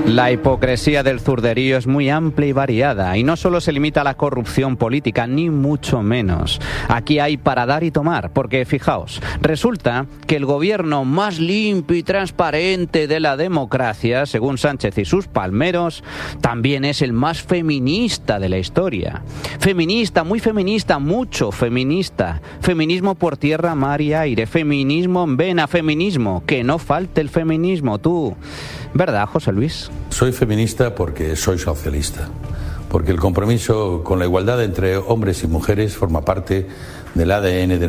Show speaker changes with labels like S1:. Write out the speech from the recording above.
S1: La hipocresía del zurderío es muy amplia y variada y no solo se limita a la corrupción política, ni mucho menos. Aquí hay para dar y tomar, porque fijaos, resulta que el gobierno más limpio y transparente de la democracia, según Sánchez y sus palmeros, también es el más feminista de la historia. Feminista, muy feminista, mucho feminista. Feminismo por tierra, mar y aire. Feminismo en vena, feminismo. Que no falte el feminismo, tú. ¿Verdad, José Luis?
S2: Soy feminista porque soy socialista, porque el compromiso con la igualdad entre hombres y mujeres forma parte del ADN de